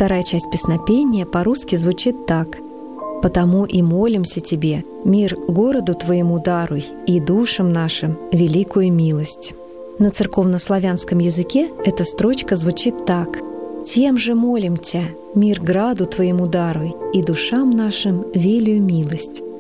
Вторая часть песнопения по-русски звучит так: «Потому и молимся Тебе, мир городу Твоему даруй, и душам нашим великую милость». На церковнославянском языке эта строчка звучит так: «Тем же молим Тя, мир граду Твоему даруй, и душам нашим велию милость».